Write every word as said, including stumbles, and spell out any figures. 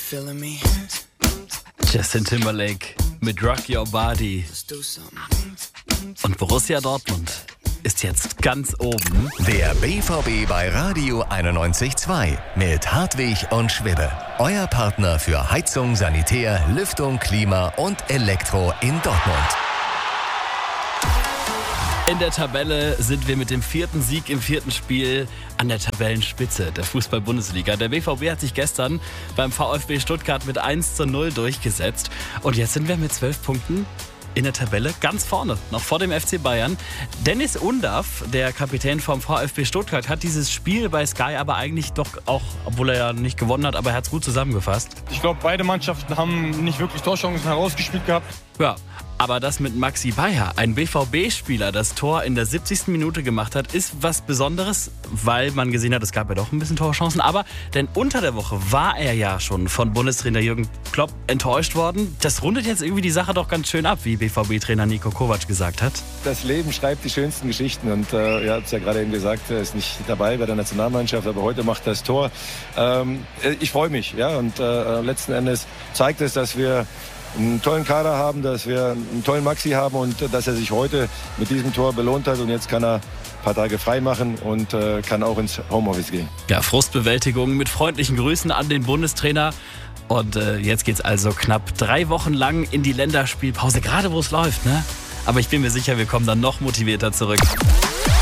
Justin Timberlake mit Rock Your Body. Und Borussia Dortmund ist jetzt ganz oben. Der B V B bei Radio einundneunzig Komma zwei mit Hartwig und Schwibbe. Euer Partner für Heizung, Sanitär, Lüftung, Klima und Elektro in Dortmund. In der Tabelle sind wir mit dem vierten Sieg im vierten Spiel an der Tabellenspitze der Fußball-Bundesliga. Der B V B hat sich gestern beim VfB Stuttgart mit eins zu null durchgesetzt. Und jetzt sind wir mit zwölf Punkten in der Tabelle ganz vorne, noch vor dem F C Bayern. Dennis Undaff, der Kapitän vom VfB Stuttgart, hat dieses Spiel bei Sky aber eigentlich doch auch, obwohl er ja nicht gewonnen hat, aber er hat es gut zusammengefasst. Ich glaube, beide Mannschaften haben nicht wirklich Torchancen herausgespielt gehabt. Ja, aber dass mit Maxi Bayer ein B V B-Spieler das Tor in der siebzigsten Minute gemacht hat, ist was Besonderes, weil man gesehen hat, es gab ja doch ein bisschen Torchancen. Aber denn unter der Woche war er ja schon von Bundestrainer Jürgen Klopp enttäuscht worden. Das rundet jetzt irgendwie die Sache doch ganz schön ab, wie B V B-Trainer Niko Kovac gesagt hat. Das Leben schreibt die schönsten Geschichten und äh, ihr habt es ja gerade eben gesagt, er ist nicht dabei bei der Nationalmannschaft, aber heute macht das Tor. Ähm, ich freue mich, ja, und äh, letzten Endes zeigt es, dass wir einen tollen Kader haben, dass wir einen tollen Maxi haben und dass er sich heute mit diesem Tor belohnt hat. Und jetzt kann er ein paar Tage frei machen und äh, kann auch ins Homeoffice gehen. Ja, Frustbewältigung mit freundlichen Grüßen an den Bundestrainer. Und äh, jetzt geht's also knapp drei Wochen lang in die Länderspielpause, gerade wo es läuft, ne? Aber ich bin mir sicher, wir kommen dann noch motivierter zurück.